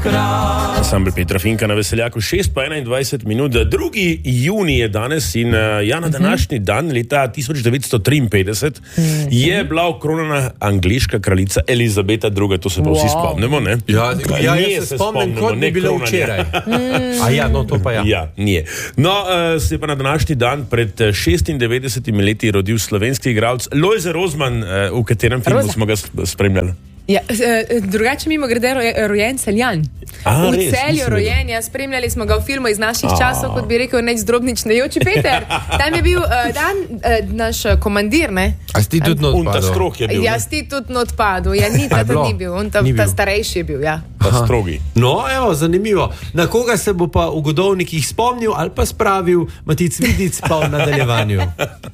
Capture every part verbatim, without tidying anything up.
kraj. Ansambel Petra Finka na Veseljaku, šest pa enaindvajset minut, drugi junij je danes in ja, na današnji dan leta tisoč devetsto triinpetdeset je bila okronana angleška kraljica Elizabeta druga, to se pa vsi Wow. spomnimo, ne? Ja, ja, Nje jaz se spomnim, kot bi bilo kronanja. včeraj. A ja, no to pa ja. Ja, nije. No, uh, se je pa na današnji dan pred šestindevetdesetimi leti rodil slovenski igralec Lojze Rozman, uh, v katerem filmu Roza. smo ga sp- spremljali. Ja, eh, drugače mimo grede roje, rojen Celjan. A, v res, Celju nisem rojen, ja, spremljali smo ga v filmu iz naših A. časov, kot bi rekel neč zdrobnič nejoči Peter. Tam je bil uh, dan, uh, naš uh, komandir, ne? A si ti tudi not Un ta padel? strog je bil, Jaz ti tudi not padel, ja, ni A ta, je ta bilo? ni bil, on ta, Ni ta bil. starejši je bil, ja. pa strogi. No, evo, zanimivo. Na koga se bo pa v Godovnikih spomnil ali pa spravil Matic Vidic pa v nadaljevanju?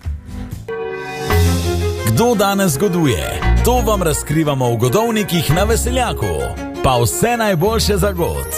Kdo danes zgoduje? To vam razkrivamo v Godovnikih na Veseljaku. Pa vse najboljše za god.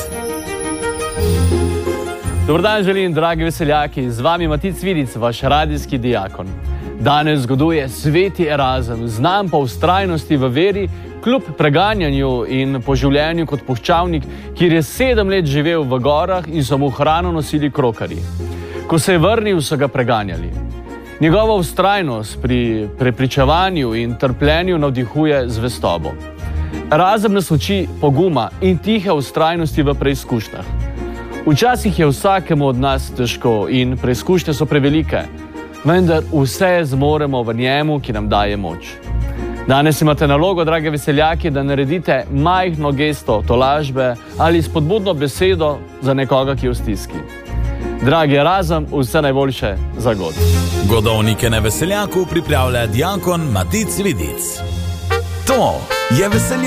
Dobar dan želim, dragi veseljaki, z vami Matic Vidic, vaš radijski dijakon. Danes zgoduje sveti Erazem, znan po vztrajnosti v veri, kljub preganjanju in po življenju kot puščavnik, kjer je sedem let živel v gorah in so mu hrano nosili krokarji. Ko se je vrnil, so ga preganjali. Njegova vztrajnost pri prepričevanju in trpljenju navdihuje zvestobo. Erazem nas uči poguma in tihe vztrajnosti v preizkušnjah. Včasih je vsakemu od nas težko in preizkušnje so prevelike, vendar vse zmoremo v njemu, ki nam daje moč. Danes imate nalogo, drage veseljaki, da naredite majhno gesto tolažbe ali spodbudno besedo za nekoga, ki je v stiski. Dragi Erazem, vse najboljše za god. Godovnike na Veseljaku pripravlja dijakon Matic Vidic. To je Veseljak.